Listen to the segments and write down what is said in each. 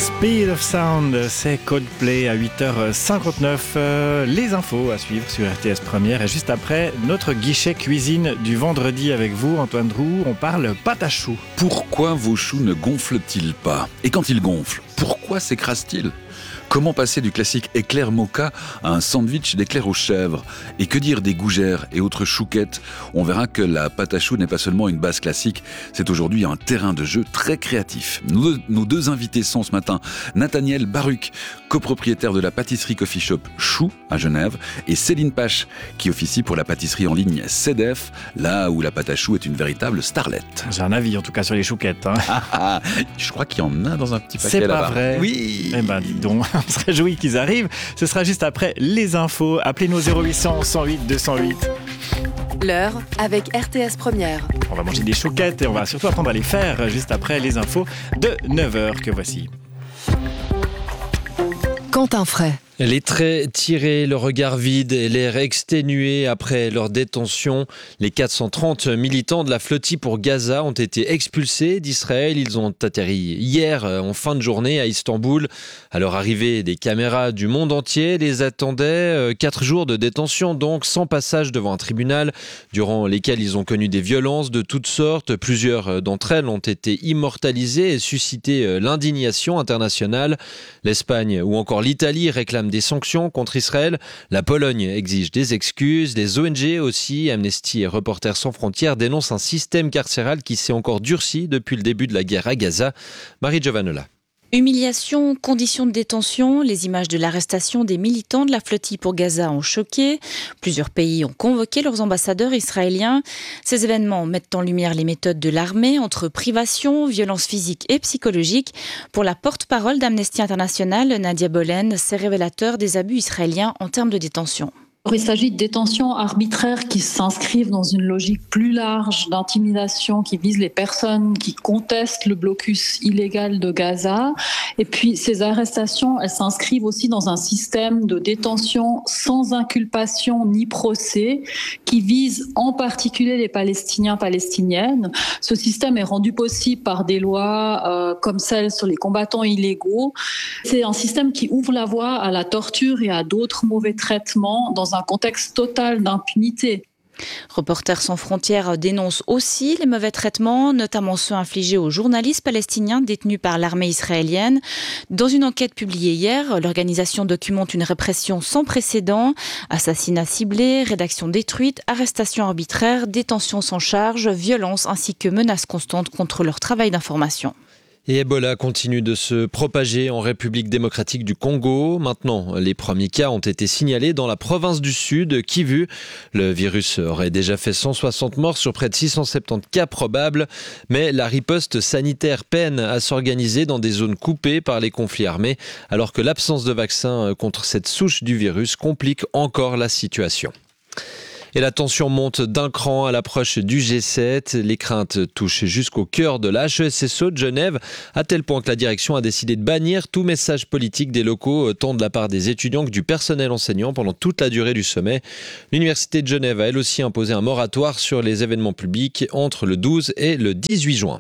Speed of Sound, c'est Coldplay à 8h59. Les infos à suivre sur RTS Première. Et juste après, notre guichet cuisine du vendredi avec vous, Antoine Drou. On parle pâte à choux. Pourquoi vos choux ne gonflent-ils pas ? Et quand ils gonflent, pourquoi s'écrasent-ils ? Comment passer du classique éclair mocha à un sandwich d'éclair aux chèvres ? Et que dire des gougères et autres chouquettes ? On verra que la pâte à choux n'est pas seulement une base classique, c'est aujourd'hui un terrain de jeu très créatif. Nos deux invités sont ce matin Nathaniel Baruch, copropriétaire de la pâtisserie coffee shop Chou à Genève, et Céline Pache, qui officie pour la pâtisserie en ligne CEDEF, là où la pâte à choux est une véritable starlette. J'ai un avis en tout cas sur les chouquettes. Je crois qu'il y en a dans un petit paquet c'est là-bas. C'est pas vrai. Oui. Eh ben dis donc, on se réjouit qu'ils arrivent. Ce sera juste après les infos. Appelez-nous 0800 108 208. L'heure avec RTS Première. On va manger des chouquettes et on va surtout apprendre à les faire juste après les infos de 9h que voici. Quentin Fray. Les traits tirés, le regard vide et l'air exténué après leur détention. Les 430 militants de la flottille pour Gaza ont été expulsés d'Israël. Ils ont atterri hier en fin de journée à Istanbul. À leur arrivée, des caméras du monde entier les attendaient. 4 jours de détention donc, sans passage devant un tribunal, durant lesquels ils ont connu des violences de toutes sortes. Plusieurs d'entre elles ont été immortalisées et suscité l'indignation internationale. L'Espagne ou encore l'Italie réclament des sanctions contre Israël. La Pologne exige des excuses. Les ONG aussi, Amnesty et Reporters sans frontières, dénoncent un système carcéral qui s'est encore durci depuis le début de la guerre à Gaza. Marie Giovanola. Humiliation, conditions de détention, les images de l'arrestation des militants de la flottille pour Gaza ont choqué. Plusieurs pays ont convoqué leurs ambassadeurs israéliens. Ces événements mettent en lumière les méthodes de l'armée entre privation, violence physique et psychologique. Pour la porte-parole d'Amnesty International, Nadia Bolen, c'est révélateur des abus israéliens en termes de détention. Il s'agit de détentions arbitraires qui s'inscrivent dans une logique plus large d'intimidation qui vise les personnes qui contestent le blocus illégal de Gaza. Et puis ces arrestations, elles s'inscrivent aussi dans un système de détention sans inculpation ni procès qui vise en particulier les Palestiniens, Palestiniennes. Ce système est rendu possible par des lois comme celle sur les combattants illégaux. C'est un système qui ouvre la voie à la torture et à d'autres mauvais traitements dans un contexte total d'impunité. Reporters sans frontières dénonce aussi les mauvais traitements, notamment ceux infligés aux journalistes palestiniens détenus par l'armée israélienne. Dans une enquête publiée hier, l'organisation documente une répression sans précédent. Assassinats ciblés, rédaction détruite, arrestations arbitraires, détention sans charge, violence ainsi que menaces constantes contre leur travail d'information. Et Ebola continue de se propager en République démocratique du Congo. Maintenant, les premiers cas ont été signalés dans la province du Sud, Kivu. Le virus aurait déjà fait 160 morts sur près de 670 cas probables. Mais la riposte sanitaire peine à s'organiser dans des zones coupées par les conflits armés, alors que l'absence de vaccin contre cette souche du virus complique encore la situation. Et la tension monte d'un cran à l'approche du G7. Les craintes touchent jusqu'au cœur de la HESSO de Genève, à tel point que la direction a décidé de bannir tout message politique des locaux, tant de la part des étudiants que du personnel enseignant pendant toute la durée du sommet. L'Université de Genève a elle aussi imposé un moratoire sur les événements publics entre le 12 et le 18 juin.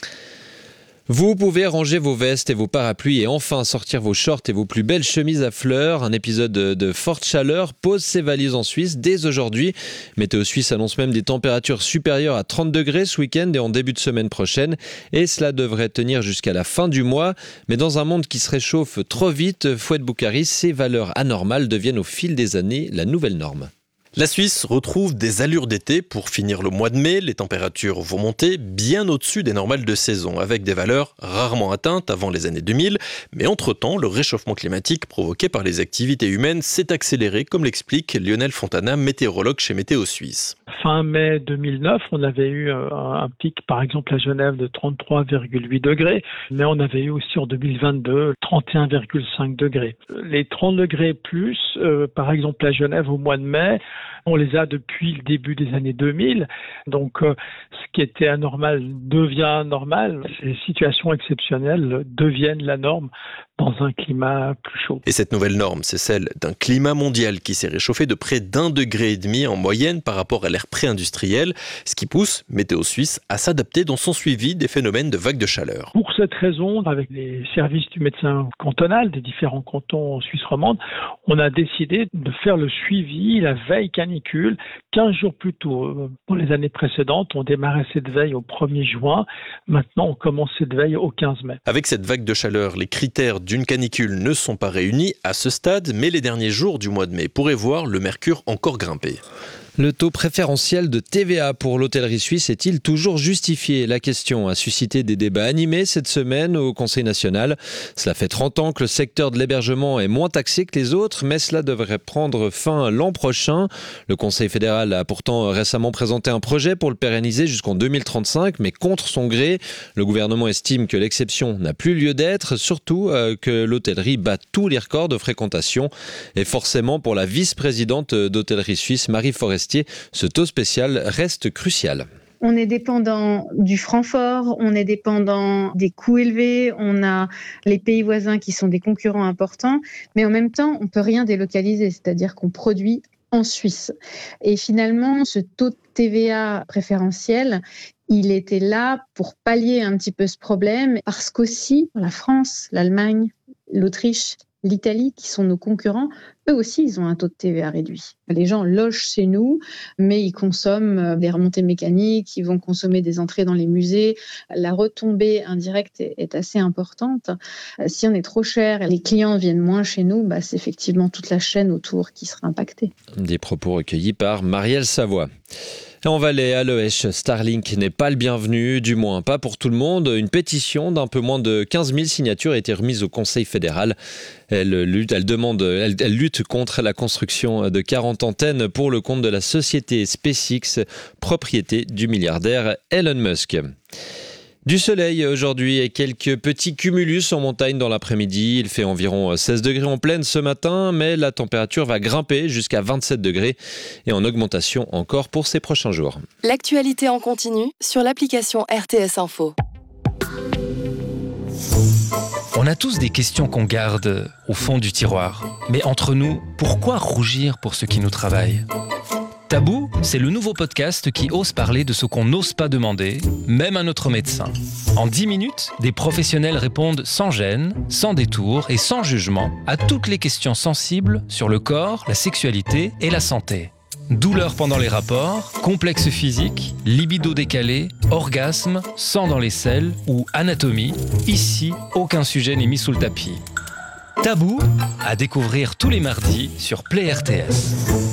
Vous pouvez ranger vos vestes et vos parapluies et enfin sortir vos shorts et vos plus belles chemises à fleurs. Un épisode de forte chaleur pose ses valises en Suisse dès aujourd'hui. Météo Suisse annonce même des températures supérieures à 30 degrés ce week-end et en début de semaine prochaine. Et cela devrait tenir jusqu'à la fin du mois. Mais dans un monde qui se réchauffe trop vite, Fouad Boukari, ces valeurs anormales deviennent au fil des années la nouvelle norme. La Suisse retrouve des allures d'été pour finir le mois de mai. Les températures vont monter bien au-dessus des normales de saison, avec des valeurs rarement atteintes avant les années 2000. Mais entre-temps, le réchauffement climatique provoqué par les activités humaines s'est accéléré, comme l'explique Lionel Fontana, météorologue chez Météo Suisse. Fin mai 2009, on avait eu un pic, par exemple à Genève, de 33,8 degrés, mais on avait eu aussi en 2022 31,5 degrés. Les 30 degrés plus, par exemple à Genève au mois de mai, on les a depuis le début des années 2000. Donc, ce qui était anormal devient normal. Ces situations exceptionnelles deviennent la norme dans un climat plus chaud. Et cette nouvelle norme, c'est celle d'un climat mondial qui s'est réchauffé de près d'1,5 degré en moyenne par rapport à l'ère pré-industrielle, ce qui pousse Météo Suisse à s'adapter dans son suivi des phénomènes de vagues de chaleur. Pour cette raison, avec les services du médecin cantonal des différents cantons en Suisse romande, on a décidé de faire le suivi, la veille canicule, 15 jours plus tôt. Pour les années précédentes, on démarrait cette veille au 1er juin. Maintenant, on commence cette veille au 15 mai. Avec cette vague de chaleur, les critères d'une canicule ne sont pas réunis à ce stade, mais les derniers jours du mois de mai pourraient voir le mercure encore grimper. Le taux préférentiel de TVA pour l'hôtellerie suisse est-il toujours justifié ? La question a suscité des débats animés cette semaine au Conseil national. Cela fait 30 ans que le secteur de l'hébergement est moins taxé que les autres, mais cela devrait prendre fin l'an prochain. Le Conseil fédéral a pourtant récemment présenté un projet pour le pérenniser jusqu'en 2035, mais contre son gré. Le gouvernement estime que l'exception n'a plus lieu d'être, surtout que l'hôtellerie bat tous les records de fréquentation. Et forcément, pour la vice-présidente d'hôtellerie suisse, Marie Forestier, ce taux spécial reste crucial. On est dépendant du franc fort, on est dépendant des coûts élevés, on a les pays voisins qui sont des concurrents importants, mais en même temps, on ne peut rien délocaliser, c'est-à-dire qu'on produit en Suisse. Et finalement, ce taux de TVA préférentiel, il était là pour pallier un petit peu ce problème, parce qu'aussi, la France, l'Allemagne, l'Autriche, l'Italie, qui sont nos concurrents, eux aussi, ils ont un taux de TVA réduit. Les gens logent chez nous, mais ils consomment des remontées mécaniques, ils vont consommer des entrées dans les musées. La retombée indirecte est assez importante. Si on est trop cher et les clients viennent moins chez nous, c'est effectivement toute la chaîne autour qui sera impactée. Des propos recueillis par Marielle Savoie. En Valais, à Loèche, Starlink n'est pas le bienvenu, du moins pas pour tout le monde. Une pétition d'un peu moins de 15 000 signatures a été remise au Conseil fédéral. Elle lutte contre la construction de 40 antennes pour le compte de la société SpaceX, propriété du milliardaire Elon Musk. Du soleil aujourd'hui et quelques petits cumulus en montagne dans l'après-midi. Il fait environ 16 degrés en plaine ce matin, mais la température va grimper jusqu'à 27 degrés et en augmentation encore pour ces prochains jours. L'actualité en continu sur l'application RTS Info. On a tous des questions qu'on garde au fond du tiroir. Mais entre nous, pourquoi rougir pour ceux qui nous travaillent ? Tabou, c'est le nouveau podcast qui ose parler de ce qu'on n'ose pas demander, même à notre médecin. En 10 minutes, des professionnels répondent sans gêne, sans détour et sans jugement à toutes les questions sensibles sur le corps, la sexualité et la santé. Douleurs pendant les rapports, complexes physiques, libido décalé, orgasme, sang dans les selles ou anatomie, ici, aucun sujet n'est mis sous le tapis. Tabou, à découvrir tous les mardis sur Play RTS.